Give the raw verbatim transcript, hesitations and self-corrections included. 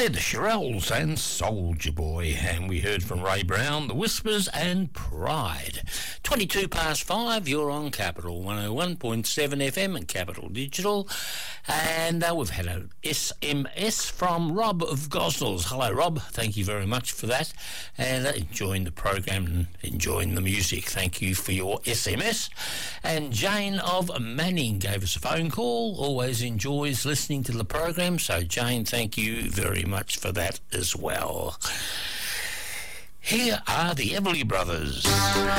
They're the Shirelles and Soldier Boy, and we heard from Ray Brown, The Whispers and Pride. twenty-two past five, you're on Capital one oh one point seven F M and Capital Digital, and uh, we've had a S M S from Rob of Gosnells. Hello Rob, thank you very much for that, and uh, enjoying the program and enjoying the music. Thank you for your S M S. And Jane of Manning gave us a phone call, always enjoys listening to the program, so Jane, thank you very much for that as well. Here are the Everly Brothers.